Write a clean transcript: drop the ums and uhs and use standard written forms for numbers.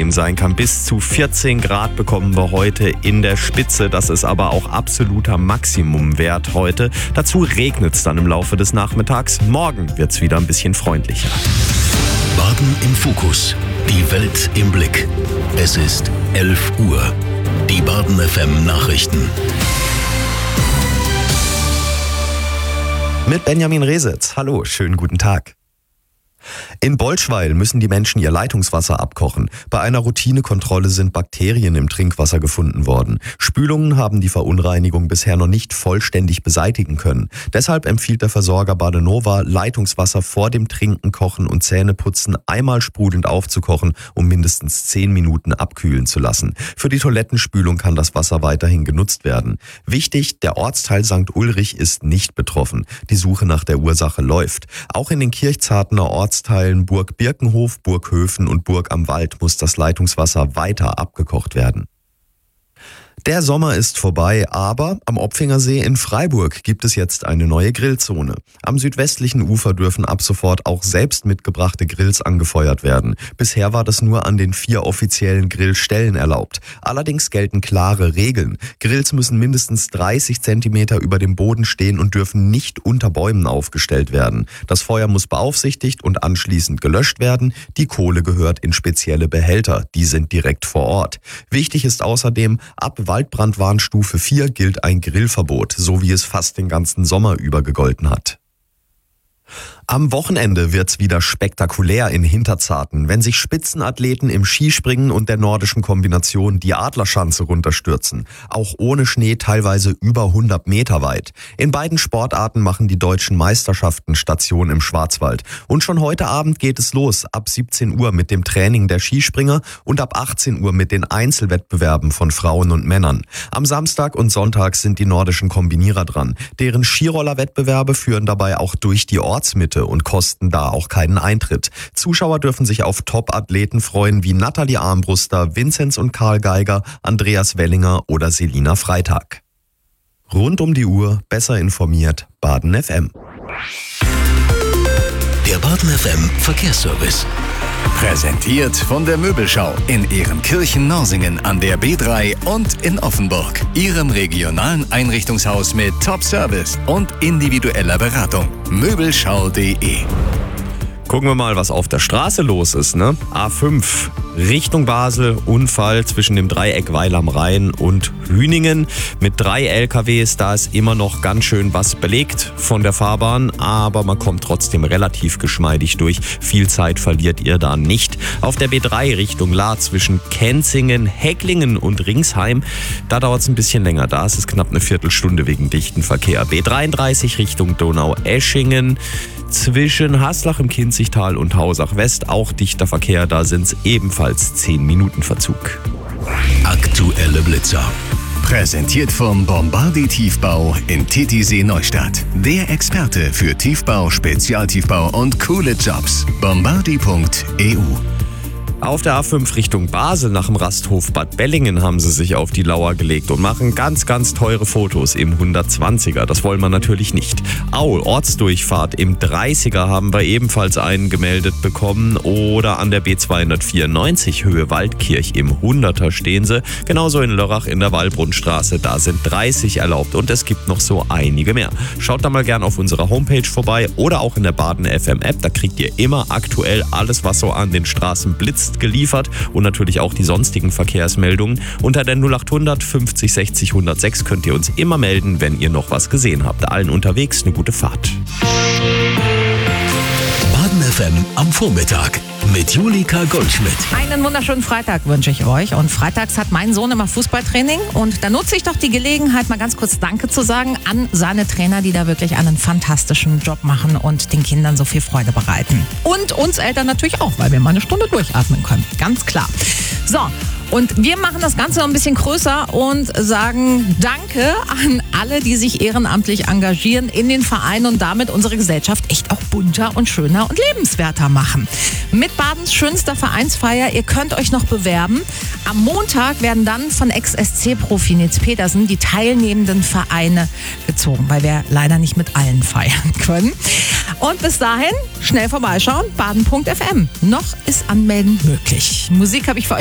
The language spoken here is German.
unangenehm sein kann. Bis zu 14 Grad bekommen wir heute in der Spitze. Das ist aber auch absoluter Maximumwert heute. Dazu regnet es dann im Laufe des Nachmittags. Morgen wird es wieder ein bisschen freundlicher. Baden im Fokus. Die Welt im Blick. Es ist 11 Uhr. Die Baden FM Nachrichten. Mit Benjamin Resitz. Hallo, schönen guten Tag. In Bolschweil müssen die Menschen ihr Leitungswasser abkochen. Bei einer Routinekontrolle sind Bakterien im Trinkwasser gefunden worden. Spülungen haben die Verunreinigung bisher noch nicht vollständig beseitigen können. Deshalb empfiehlt der Versorger Badenova, Leitungswasser vor dem Trinken, Kochen und Zähneputzen einmal sprudelnd aufzukochen, um mindestens 10 Minuten abkühlen zu lassen. Für die Toilettenspülung kann das Wasser weiterhin genutzt werden. Wichtig, der Ortsteil St. Ulrich ist nicht betroffen. Die Suche nach der Ursache läuft. Auch in den Kirchzartener Ortsteilen Burg Birkenhof, Burg Höfen und Burg am Wald muss das Leitungswasser weiter abgekocht werden. Der Sommer ist vorbei, aber am Opfingersee in Freiburg gibt es jetzt eine neue Grillzone. Am südwestlichen Ufer dürfen ab sofort auch selbst mitgebrachte Grills angefeuert werden. Bisher war das nur an den 4 offiziellen Grillstellen erlaubt. Allerdings gelten klare Regeln. Grills müssen mindestens 30 Zentimeter über dem Boden stehen und dürfen nicht unter Bäumen aufgestellt werden. Das Feuer muss beaufsichtigt und anschließend gelöscht werden. Die Kohle gehört in spezielle Behälter. Die sind direkt vor Ort. Wichtig ist außerdem, ab Waldbrandwarnstufe 4 gilt ein Grillverbot, so wie es fast den ganzen Sommer über gegolten hat. Am Wochenende wird's wieder spektakulär in Hinterzarten, wenn sich Spitzenathleten im Skispringen und der nordischen Kombination die Adlerschanze runterstürzen. Auch ohne Schnee teilweise über 100 Meter weit. In beiden Sportarten machen die deutschen Meisterschaften Station im Schwarzwald. Und schon heute Abend geht es los, ab 17 Uhr mit dem Training der Skispringer und ab 18 Uhr mit den Einzelwettbewerben von Frauen und Männern. Am Samstag und Sonntag sind die nordischen Kombinierer dran. Deren Skirollerwettbewerbe führen dabei auch durch die Ortsmitte und kosten da auch keinen Eintritt. Zuschauer dürfen sich auf Top-Athleten freuen wie Nathalie Armbruster, Vinzenz und Karl Geiger, Andreas Wellinger oder Selina Freitag. Rund um die Uhr, besser informiert, Baden FM. Der Baden FM Verkehrsservice. Präsentiert von der Möbelschau in Ehrenkirchen-Norsingen an der B3 und in Offenburg. Ihrem regionalen Einrichtungshaus mit Top-Service und individueller Beratung. Möbelschau.de. Gucken wir mal, was auf der Straße los ist, ne? A5 Richtung Basel, Unfall zwischen dem Dreieck Weil am Rhein und Hüningen mit 3 LKWs. Da ist immer noch ganz schön was belegt von der Fahrbahn, aber man kommt trotzdem relativ geschmeidig durch. Viel Zeit verliert ihr da nicht. Auf der B3 Richtung Lahr zwischen Kenzingen, Hecklingen und Ringsheim, da dauert es ein bisschen länger. Da ist es knapp eine Viertelstunde wegen dichten Verkehr. B33 Richtung Donau-Eschingen zwischen Haslach im Kinzigtal und Hausach West auch dichter Verkehr, da sind es ebenfalls 10 Minuten Verzug. Aktuelle Blitzer. Präsentiert vom Bombardi Tiefbau in Titisee Neustadt. Der Experte für Tiefbau, Spezialtiefbau und coole Jobs. Bombardi.eu. Auf der A5 Richtung Basel nach dem Rasthof Bad Bellingen haben sie sich auf die Lauer gelegt und machen ganz, ganz teure Fotos im 120er. Das wollen wir natürlich nicht. Aul, Ortsdurchfahrt im 30er haben wir ebenfalls einen gemeldet bekommen. Oder an der B294 Höhe Waldkirch im 100er stehen sie. Genauso in Lörrach in der Wallbrunnstraße. Da sind 30 erlaubt und es gibt noch so einige mehr. Schaut da mal gern auf unserer Homepage vorbei oder auch in der Baden FM App. Da kriegt ihr immer aktuell alles, was so an den Straßen blitzt, geliefert und natürlich auch die sonstigen Verkehrsmeldungen. Unter der 0800 50 60 106 könnt ihr uns immer melden, wenn ihr noch was gesehen habt. Allen unterwegs eine gute Fahrt. Baden FM am Vormittag mit Julika Goldschmidt. Einen wunderschönen Freitag wünsche ich euch. Und freitags hat mein Sohn immer Fußballtraining. Und da nutze ich doch die Gelegenheit, mal ganz kurz Danke zu sagen an seine Trainer, die da wirklich einen fantastischen Job machen und den Kindern so viel Freude bereiten. Und uns Eltern natürlich auch, weil wir mal eine Stunde durchatmen können. Ganz klar. So. Und wir machen das Ganze noch ein bisschen größer und sagen Danke an alle, die sich ehrenamtlich engagieren in den Vereinen und damit unsere Gesellschaft echt auch bunter und schöner und lebenswerter machen. Mit Badens schönster Vereinsfeier, ihr könnt euch noch bewerben. Am Montag werden dann von Ex-SC-Profi Nils Petersen die teilnehmenden Vereine gezogen, weil wir leider nicht mit allen feiern können. Und bis dahin, schnell vorbeischauen, baden.fm. Noch ist Anmelden möglich. Musik habe ich für euch